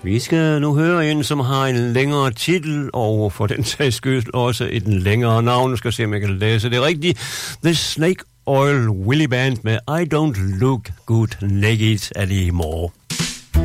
Vi skal nu høre en, som har en længere titel, og for den sags skyld også et længere navn. Nu skal jeg se, om jeg kan læse det rigtigt. The Snake Oil Willie Band med I Don't Look Good Naked Anymore.